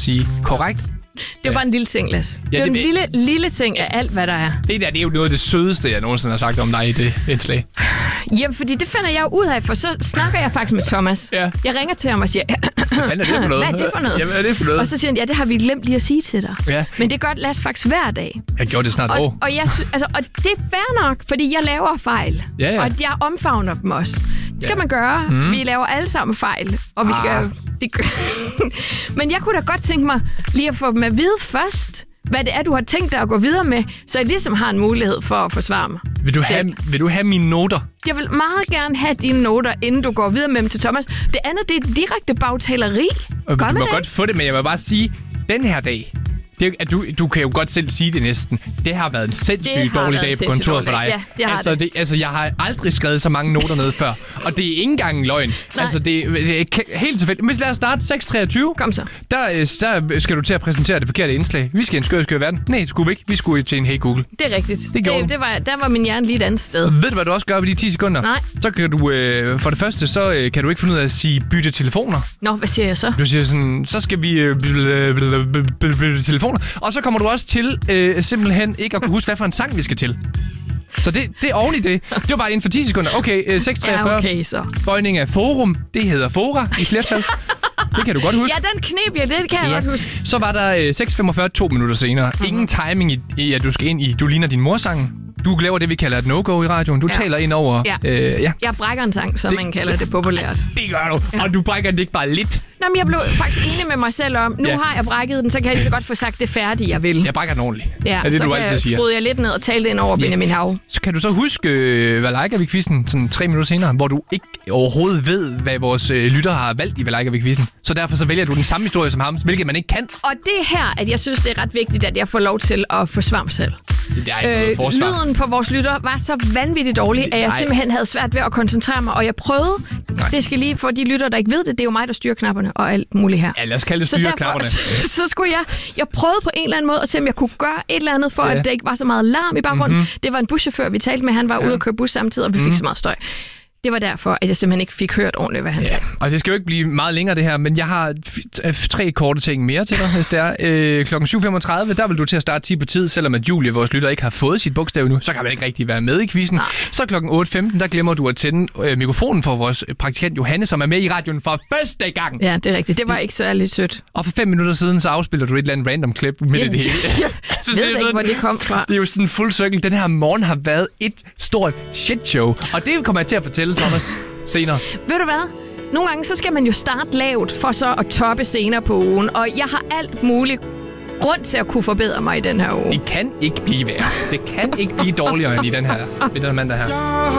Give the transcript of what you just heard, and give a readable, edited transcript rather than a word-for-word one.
sige. Korrekt? Det var bare en lille ting, Lasse. Ja, det er en lille ting af alt, hvad der er. Det er jo noget af det sødeste, jeg nogensinde har sagt om dig i det indslag. Jamen, fordi det finder jeg jo ud af, for så snakker jeg faktisk med Thomas. Ja. Jeg ringer til ham og siger, Hvad fanden er det for noget? hvad er det for noget? Jamen, hvad er det for noget? Og så siger han, ja, det har vi glemt lige at sige til dig. Ja. Men det gør Lasse faktisk hver dag. Jeg gjorde det snart år. Og det er fair nok, fordi jeg laver fejl. Ja. Og jeg omfavner dem også. Det skal man gøre. Vi laver alle sammen fejl. Og vi skal... Men jeg kunne da godt tænke mig lige at få dem at vide først, hvad det er, du har tænkt dig at gå videre med, så jeg ligesom har en mulighed for at forsvare mig. Vil du have mine noter? Jeg vil meget gerne have dine noter, inden du går videre med dem til Thomas. Det andet, det er direkte bagtaleri. Du må godt få det, men jeg vil bare sige, den her dag... Du kan jo godt selv sige det næsten. Det har været en sindssygt dårlig dag på kontoret for dig. Ja, det har det. Jeg har aldrig skrevet så mange noter ned før. Og det er ikke engang løgn. Nej. Altså, det er helt tilfældigt. Men lad os starte 6.23. Kom så. Der skal du til at præsentere det forkerte indslag. Vi skal i en skør verden. Nej, det skulle vi ikke. Vi skulle til en Hey Google. Det er rigtigt. Der var min hjerne lige et andet sted. Ved du, hvad du også gør ved de 10 sekunder? Nej. Så kan du, for det første, så kan du ikke finde ud af at sige bytte telefoner. Nå, hvad siger jeg så? Du siger sådan, så skal vi bytte telefoner. Og så kommer du også til simpelthen ikke at kunne huske, hvad for en sang vi skal til. Så det er oven i det. Det var bare inden for 10 sekunder. Okay, 6.43. Ja, okay, så. Bøjning af forum. Det hedder fora i flertal. Det kan du godt huske. Ja, den knep jeg. Det kan jeg godt huske. Så var der 6.45, 2 minutter senere. Ingen timing i, at du skal ind i Du ligner din morsang. Du laver det, vi kalder et no-go i radioen. Du taler ind over... Ja. Jeg brækker en sang, som man kalder det populært. Det gør du. Ja. Og du brækker den ikke bare lidt. Nå, men jeg blev faktisk enig med mig selv om, nu har jeg brækket den, så kan jeg lige så godt få sagt det færdige, jeg vil. Jeg brækker den ordentligt. Ja, det, så du altid siger. skruede jeg lidt ned og talte ind over Benjamin Hav. Så kan du så huske Valaikavik-quizzen sådan 3 minutter senere, hvor du ikke overhovedet ved, hvad vores lyttere har valgt i Valaikavik-quizzen. Så derfor så vælger du den samme historie som ham, hvilket man ikke kan. Og det er her, at jeg synes, det er ret vigtigt, at jeg får lov til at forsvare mig selv. Det er ikke noget forsvar. Lyden på vores lyttere var så vanvittigt dårlig, at jeg simpelthen havde svært ved at koncentrere mig, og jeg prøvede. Det skal lige for de lyttere, der ikke ved det, det er jo mig, der styrer knapperne og alt muligt her. Ja, lad os kalde det styreknapperne. Så skulle jeg prøvede på en eller anden måde at se, om jeg kunne gøre et eller andet for, at der ikke var så meget larm i baggrunden. Det var en buschauffør, vi talte med, han var ude at køre bus samtidig, og vi fik så meget støj. Det var derfor, at jeg simpelthen ikke fik hørt ordentligt, hvad han sagde. Og det skal jo ikke blive meget længere, det her, men jeg har 3 korte ting mere til dig, hvis det er. Klokken 7.35, der vil du til at starte 10 på tid, selvom at Julie, vores lytter, ikke har fået sit bogstav nu, så kan man ikke rigtig være med i quizzen. Nej. Så klokken 8.15, der glemmer du at tænde mikrofonen for vores praktikant Johanne, som er med i radioen for første gang. Ja, det er rigtigt. Det var ikke særlig sødt. Og for 5 minutter siden, så afspiller du et eller andet random klip midt i det hele. Jeg ved ikke, hvor det kom fra. Det er jo sådan en fuld cirkel. Den her morgen har været et stort shitshow. Og det kommer jeg til at fortælle, Thomas, senere. Ved du hvad? Nogle gange så skal man jo starte lavt for så at toppe senere på ugen. Og jeg har alt muligt grund til at kunne forbedre mig i den her uge. Det kan ikke blive værre. Det kan ikke blive dårligere end i den her mandag her.